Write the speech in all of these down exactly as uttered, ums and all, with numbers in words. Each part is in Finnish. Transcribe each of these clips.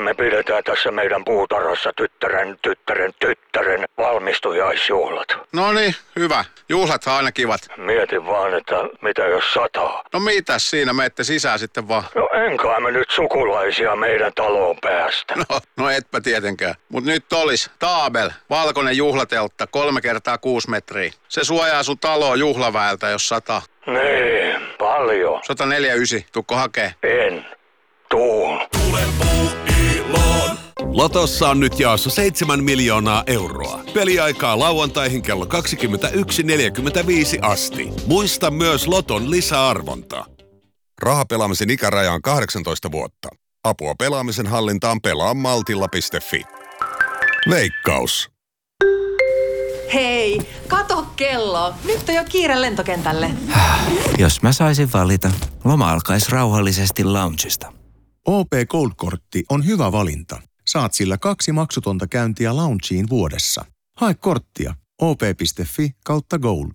me pidetään tässä meidän puutarhassa tyttären, tyttären, tyttären valmistujaisjuhlat. No niin, hyvä. Juhlathan aina kivat. Mietin vaan, että mitä jos sataa. No mitäs siinä, menette sisään sitten vaan. No enkä me nyt sukulaisia meidän taloon päästä. No, no etpä tietenkään. Mut nyt olis Taabel, valkoinen juhlateltta, kolme kertaa kuusi metriä. Se suojaa sun taloa juhlaväeltä, jos sataa. Niin, paljon. sata neljä yhdeksän, tukko hakee? En. Tuun. Lotossa on nyt jaossa seitsemän miljoonaa euroa. Peliaikaa lauantaihin kello kaksikymmentäyksi neljäkymmentäviisi asti. Muista myös Loton lisäarvonta. Rahapelaamisen ikäraja on kahdeksantoista vuotta. Apua pelaamisen hallintaan pelaa maltilla piste fi. Veikkaus. Hei, kato kello. Nyt on jo kiire lentokentälle. Jos mä saisin valita, loma alkaisi rauhallisesti loungesta. O P Gold-kortti on hyvä valinta. Saat sillä kaksi maksutonta käyntiä loungeen vuodessa. Hae korttia op piste fi kautta gold.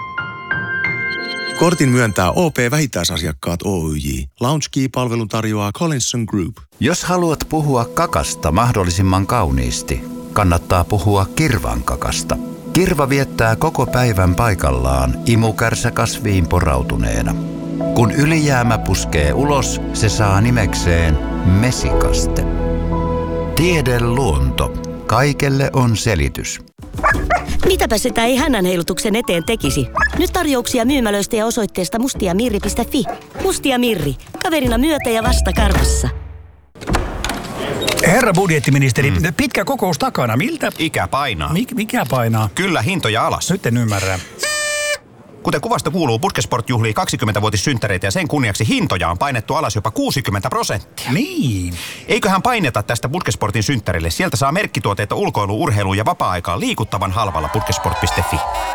Kortin myöntää O P Vähittäisasiakkaat Oyj. Lounge Key-palvelun tarjoaa Collinson Group. Jos haluat puhua kakasta mahdollisimman kauniisti, kannattaa puhua kirvan kakasta. Kirva viettää koko päivän paikallaan imukärsä kasviin porautuneena. Kun ylijäämä puskee ulos, se saa nimekseen mesikaste. Tiede luonto. Kaikelle on selitys. Mitäpä sitä ei hännänheilutuksen eteen tekisi? Nyt tarjouksia myymälöistä ja osoitteesta mustiamirri piste fi. Mustia Mirri. Kaverina myötä ja vasta karvassa. Herra budjettiministeri, mm. pitkä kokous takana. Miltä? Ikä painaa. Mik, mikä painaa? Kyllä, hintoja alas. Nyt en ymmärrä. Kuten kuvasta kuuluu, Puskesport juhlii kaksikymmentävuotissynttäreitä ja sen kunniaksi hintoja on painettu alas jopa kuusikymmentä prosenttia. Niin. Eiköhän paineta tästä Puskesportin synttärille. Sieltä saa merkkituotteita ulkoiluun, urheiluun ja vapaa-aikaan liikuttavan halvalla puskesport piste fi.